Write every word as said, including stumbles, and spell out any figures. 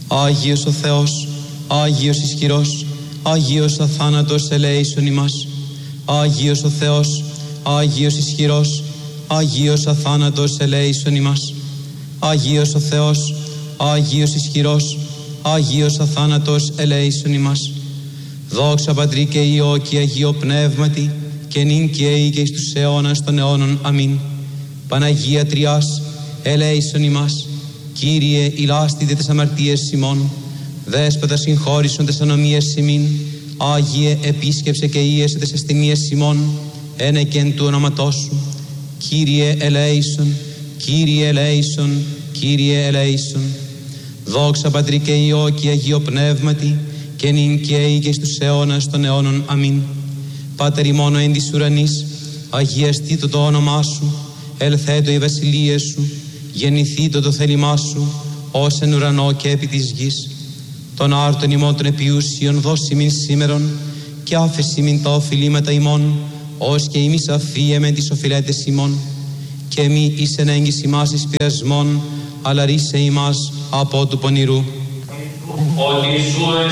Άγιος ο Θεός, Άγιος ισχυρός, Άγιος αθάνατος ελέησον ημάς. Άγιος ο Θεός, Άγιος ισχυρός, Άγιος αθάνατος ελέησον ημάς. Άγιος ο Θεός, Άγιος ισχυρός, Άγιος αθάνατος ελέησον ημάς. Δόξα Πατρί και Υιό και Αγίο Πνεύματι, και νυν και αεί και εις τους αιώνας των αιώνων. Αμήν. Παναγία Τριάς, ελέησον ημάς. Κύριε, ηλάστητε τες αμαρτίες ημών. Δέσποτα, συγχώρησον τες ανομίες ημίν. Άγιε, επίσκεψε και ίεσε τες ασθενείες ημών. Ένεκεν του ονόματός σου. Κύριε, ελέησον. Κύριε, ελέησον. Κύριε, ελέησον. Δόξα Πατρί και Υιό και Αγίο Πνεύματι, και νυν και αεί και εις τους αιώνας των αιώνων. Αμήν. Πάτερ ημών ο εν της ουρανής, αγιαστήτω το όνομά σου, ελθέτω η βασιλεία σου, γεννηθήτω το θέλημά σου, ως εν ουρανό και επί της γης. Τον άρτον ημών των επιούσιων δώσει μην σήμερον, και άφεση μην τα οφειλήματα ημών, ως και ημείς αφίεμεν τις οφειλέτες ημών. Και μη εις εν έγκυς ημάς εις πειρασμόν, αλλά ρίσε ημάς από του πονηρού.